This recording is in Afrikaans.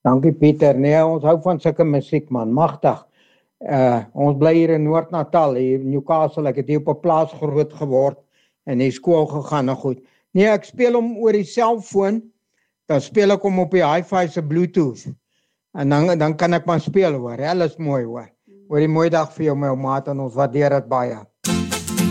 Dankie Pieter. Nee, ons hou van sulke musiek man, magtig. Ons bly hier in Noord-Natal, hier in Newcastle. Ek het hier op 'n plaas groot geword en in skool gegaan en goed. Nee, ek speel hom oor die selfoon, dan speel ek hom op die hi-fi se Bluetooth. En dan kan ek maar speel hoor. Alles mooi hoor. Hoor die mooi dag vir jou my maat en ons waardeer dit baie.